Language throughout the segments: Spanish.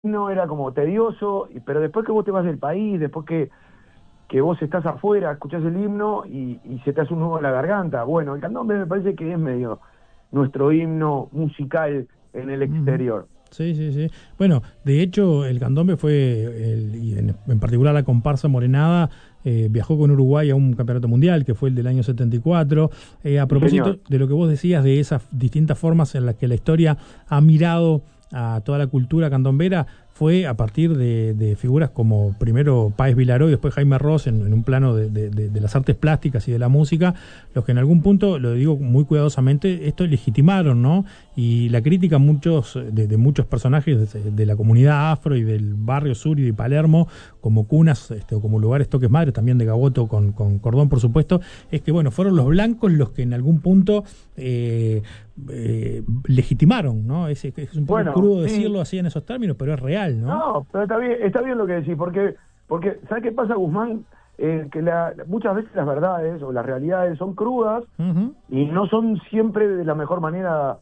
himno era como tedioso, pero después que vos te vas del país, después que vos estás afuera, escuchás el himno y se te hace un nudo en la garganta. Bueno, el candombe me parece que es medio nuestro himno musical en el Ujú. exterior. Sí, sí, sí. Bueno, de hecho, el candombe fue, y en particular la comparsa Morenada, viajó con Uruguay a un campeonato mundial, que fue el del año 74. A Sí, propósito señor. de lo que vos decías, de esas distintas formas en las que la historia ha mirado a toda la cultura candombera, fue a partir de figuras como primero Páez Vilaró y después Jaime Ross en un plano de las artes plásticas y de la música, los que en algún punto, lo digo muy cuidadosamente, esto legitimaron, ¿no? Y la crítica muchos de muchos personajes de la comunidad afro y del barrio sur y de Palermo, como cunas o como lugares toques madres, también de Gaboto con Cordón, por supuesto, es que bueno, fueron los blancos los que en algún punto legitimaron, ¿no? Es un poco Bueno, crudo sí, decirlo así en esos términos, pero es real, ¿no? no, pero está bien lo que decís, porque ¿sabes qué pasa, Guzmán? Que muchas veces las verdades o las realidades son crudas Ujú. y no son siempre de la mejor manera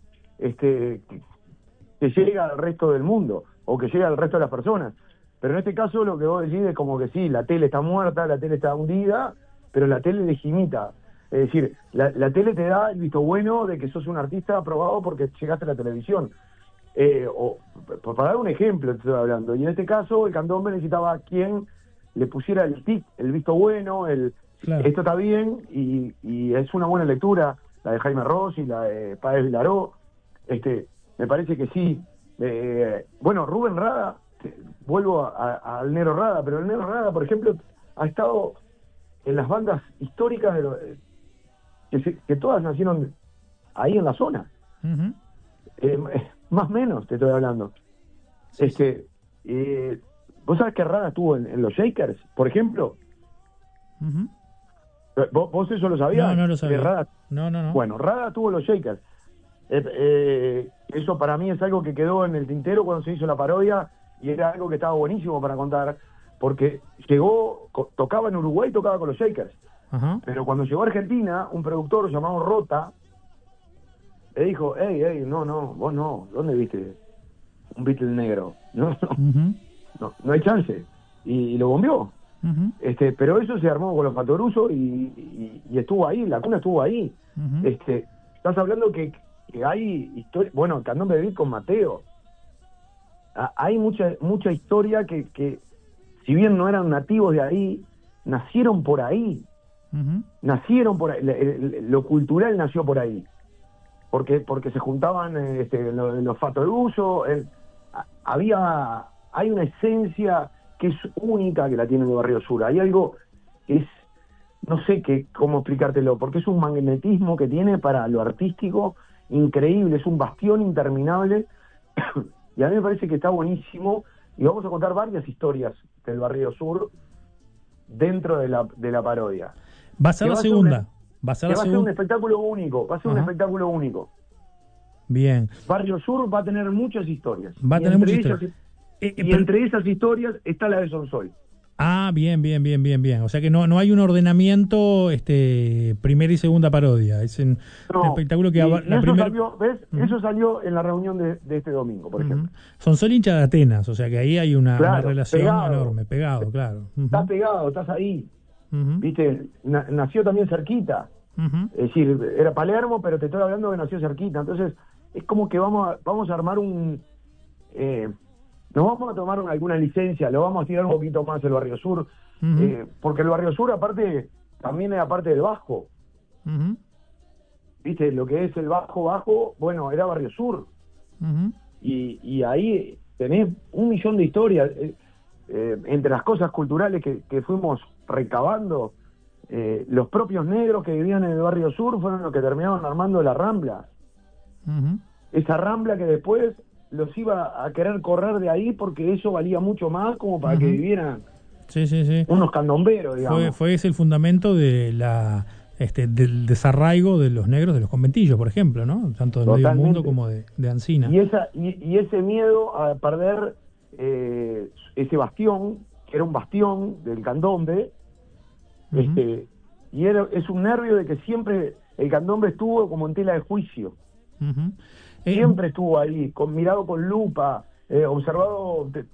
que llega al resto del mundo o que llega al resto de las personas. Pero en este caso lo que vos decís es como que sí, la tele está muerta, la tele está hundida, pero la tele legimita. Es decir, la tele te da el visto bueno de que sos un artista aprobado porque llegaste a la televisión. Para dar un ejemplo, te estoy hablando. Y en este caso, el candombe necesitaba a quien le pusiera el tic, el visto bueno, Claro. esto está bien y es una buena lectura, la de Jaime Ross y la de Páez Vilaró. Me parece que sí. Bueno, Rubén Rada, vuelvo al Negro Rada, pero el Negro Rada, por ejemplo, ha estado en las bandas históricas que todas nacieron ahí en la zona. Ujú. Eh, Más o menos te estoy hablando. Sí, sí. Este, eh, ¿Vos sabés que Rada estuvo en los Shakers, por ejemplo? Ujú. ¿Vos eso lo No, sabías? no lo Que sabía. Rada, No, no, no. bueno, Rada tuvo los Shakers. Eso para mí es algo que quedó en el tintero cuando se hizo la parodia y era algo que estaba buenísimo para contar, porque tocaba en Uruguay, tocaba con los Shakers. Ajá. Pero cuando llegó a Argentina, un productor llamado Rota le dijo, hey, no, vos no, ¿dónde viste un Beatle negro? No, Ujú. no hay chance. Y lo bombeó. Ujú. Pero eso se armó con los Fatoruso y estuvo ahí, la cuna estuvo ahí. Ujú. Estás hablando que hay historia, bueno, Candombe de Beat con Mateo. Hay mucha historia que, si bien no eran nativos de ahí, nacieron por ahí. Ujú. Nacieron por ahí. Lo cultural nació por ahí. Porque se juntaban los Fatoruso. Hay una esencia que es única que la tiene el Barrio Sur. Hay algo que es, no sé cómo explicártelo, porque es un magnetismo que tiene para lo artístico increíble, es un bastión interminable y a mí me parece que está buenísimo y vamos a contar varias historias del Barrio Sur dentro de la parodia, Va a ser que la va a ser un, segunda. Va a ser que la va a ser un segunda. espectáculo único, va a ser un Ajá. espectáculo único. Bien. Barrio Sur va a tener muchas historias Va a y tener mucha entre historia. ellas historias está la de Sonsoy. Bien, bien, bien, bien, bien. O sea que no hay un ordenamiento, primera y segunda parodia. Es un No, espectáculo que y la eso primera. salió, ¿ves? Ujú, Eso salió en la reunión de este domingo, por ujú. ejemplo. Son solo hinchas de Atenas, o sea que ahí hay una Claro, relación pegado, enorme, pegado, claro. estás Ujú, pegado, estás ahí, ujú, ¿viste? Nació también cerquita, ujú. es decir, era Palermo, pero te estoy hablando que nació cerquita, entonces es como que vamos a armar eh, nos vamos a tomar alguna licencia, lo vamos a tirar un poquito más el Barrio Sur, Ujú, porque el Barrio Sur aparte, también es aparte del Bajo, ujú, ¿viste? Lo que es el Bajo, bueno, era Barrio Sur. ujú. Y ahí tenés un millón de historias. Entre las cosas culturales que fuimos recabando, los propios negros que vivían en el Barrio Sur fueron los que terminaron armando la Rambla. Ujú. Esa Rambla que después los iba a querer correr de ahí porque eso valía mucho más como para que Ujú. vivieran Sí, sí, sí. unos candomberos, digamos. Fue ese el fundamento de del desarraigo de los negros de los conventillos, por ejemplo, ¿no? Tanto del medio mundo Totalmente. como de Ancina. Y ese miedo a perder ese bastión, que era un bastión del candombe. Ujú. Este, es un nervio de que siempre el candombe estuvo como en tela de juicio, Ujú. Eh, siempre estuvo ahí, mirado con lupa, observado